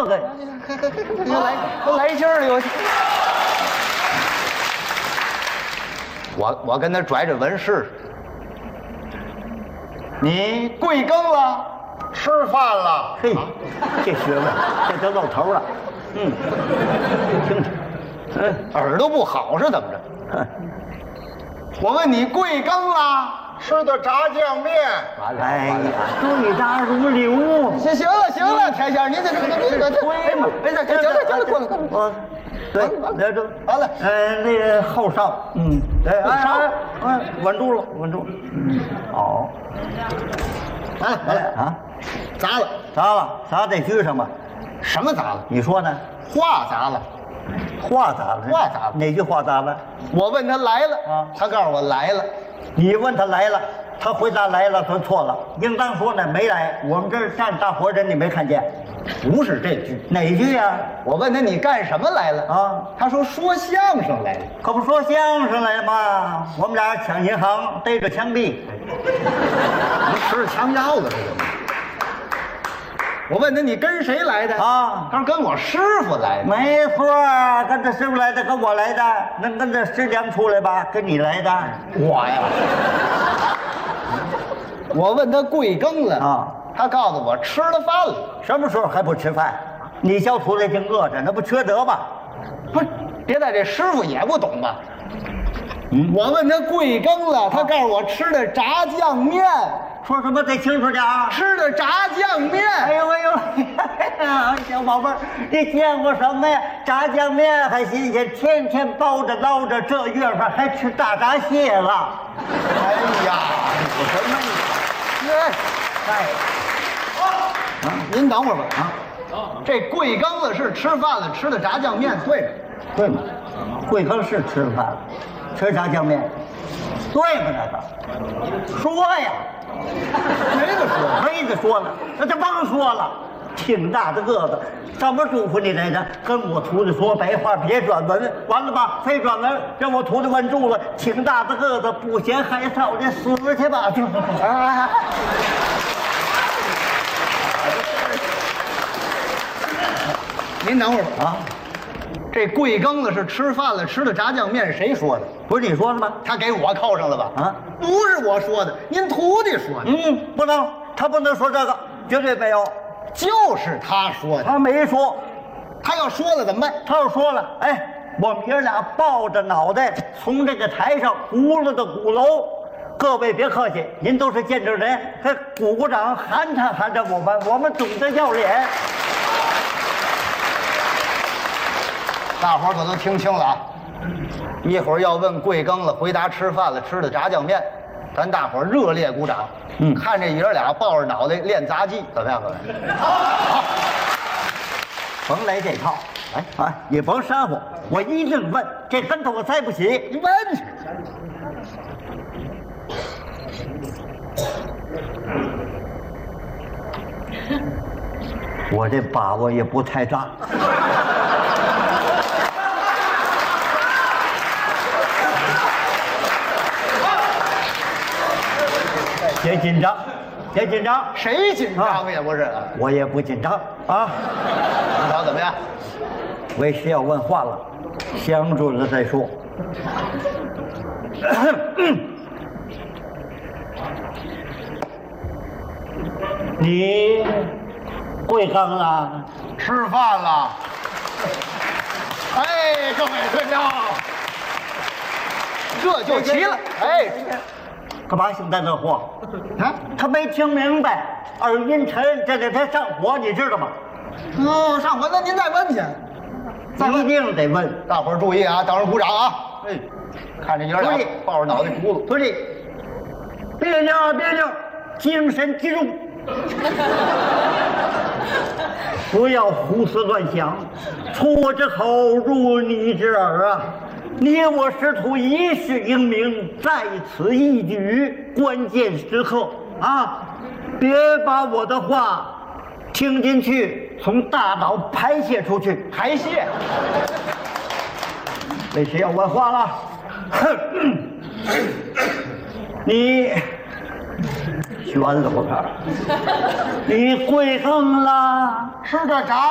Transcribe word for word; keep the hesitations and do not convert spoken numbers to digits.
这个， 来来劲儿了，有。我我跟他拽着文试，你贵庚了？ 吃饭了。 嘿，这学问，这就露头了。嗯，听听， 嗯，耳朵不好是怎么着？我问你贵庚了？ 吃的炸酱面。 完了， 哎呀，对答如流。 行行了行了，田先生，您这这这这这，哎妈，哎这行了行了，过来过来。 我，对，来这， 完了， 呃，那个后少，嗯，对， 后少哎，哎，稳住了，稳住了。嗯，好， 完了完了啊， 砸了， 砸了，砸在句上吧？ 什么砸了？ 你说呢？ 话砸了。 话砸了， 话砸了， 哪句话砸了？ 我问他来了啊， 他告诉我来了。 你问他来了，他回答来了，他错了，应当说呢没来。我们这儿站大伙人，你没看见？ 不是这句， 哪句呀？ 我问他你干什么来了啊？ 他说说相声来了。 可不说相声来吗？我们俩抢银行，逮着枪毙。 你吃着枪药了，这怎么？我问他你跟谁来的啊？ 他说跟我师傅来的。 没错，跟这师傅来的，跟我来的，能跟这师娘出来吧？跟你来的， 我呀。我问他贵庚了啊？ 他告诉我吃了饭了。 什么时候还不吃饭？你小徒弟净饿着，那不缺德吧？ 不是，别在这师傅也不懂吧？嗯，我问他贵庚了，他告诉我吃的炸酱面。 说什么？再清楚点啊！ 吃的炸酱面。 哎呦哎呦，小宝贝儿，你见过什么呀？炸酱面还新鲜，天天包着捞着，这月份还吃大闸蟹了。 哎呀， 我什么你？哎，啊，您等会儿吧啊！这贵庚了是吃饭了，吃的炸酱面，对吗？ 对吗？贵庚是吃饭了，吃炸酱面，对吗？那个说呀。 没得说， 没得说了，那就甭说了。挺大的个子，怎么嘱咐你来着？跟我徒弟说白话，别转文。完了吧？非转文，让我徒弟问住了。挺大的个子，不嫌害臊的，死去吧！就。啊您等会儿吧啊！ 这贵庚了是吃饭了，吃的炸酱面，谁说的？ 不是你说的吗？ 他给我扣上了吧？ 啊， 不是我说的，您徒弟说的。 嗯，不能，他不能说这个，绝对没有。 就是他说的， 他没说， 他要说了怎么办？ 他要说了，哎，我们爷俩抱着脑袋从这个台上轱辘到鼓楼。各位别客气，您都是见证人，还鼓鼓掌寒碜寒碜我们，我们懂得要脸。 大伙儿可都听清了啊！一会儿要问贵庚了，回答吃饭了，吃的炸酱面，咱大伙儿热烈鼓掌。嗯，看这爷俩抱着脑袋练杂技，怎么样？各位， 甭来这套，哎啊，也甭煽乎，我一定问，这跟头我栽不起。 你问去。 我这把握也不太大。别紧张，别紧张， 谁紧张也不是啊？ 我也不紧张啊。 你瞧怎么样？ 为师要问话了，想准了再说。你贵庚了？ 吃饭了。 哎，各位队长，这就齐了。哎， 干嘛幸灾乐祸？ 啊， 他没听明白，耳阴沉，这给他上火，你知道吗？ 哦，上火，那您再问去。 再一定得问， 大伙儿注意啊，等会儿鼓掌啊。嗯，看这爷俩抱着脑袋轱辘， 徒弟，别扭别扭，精神集中，不要胡思乱想，出我之口，入你之耳啊！你我师徒一世英名，在此一举，关键时刻啊，别把我的话听进去，从大脑排泄出去。 排泄。 为谁要问话了？哼！你悬了我这儿，你贵庚了？ 吃的炸